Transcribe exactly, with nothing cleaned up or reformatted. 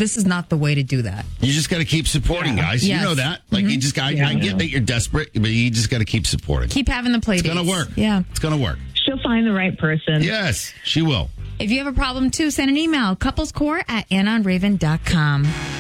this is not the way to do that. You just got to keep supporting, Yeah. guys. Yes. You know that. Like, Mhm. you just got, Yeah, I I get know. that you're desperate, but you just got to keep supporting. Keep having the play It's dates. going to work. Yeah. It's going to work. She'll find the right person. Yes, she will. If you have a problem, too, send an email, couplescore at anonraven dot com.